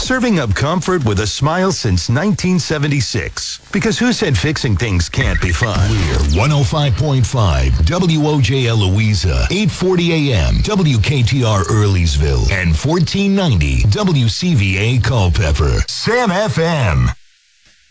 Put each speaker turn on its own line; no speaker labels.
Serving up comfort with a smile since 1976. Because who said fixing things can't be fun?
We're 105.5 WOJL Louisa, 840 AM, WKTR Earleysville, and 1490 WCVA Culpeper. Sam FM.